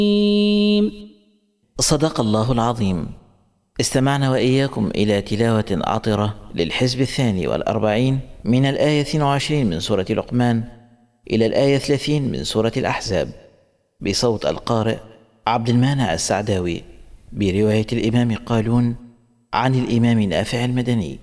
صدق الله العظيم. استمعنا وإياكم إلى تلاوة عطرة للحزب 42 من الآية 22 من سورة لقمان إلى الآية 30 من سورة الأحزاب، بصوت القارئ عبد المانع السعداوي، برواية الإمام قالون عن الإمام نافع المدني.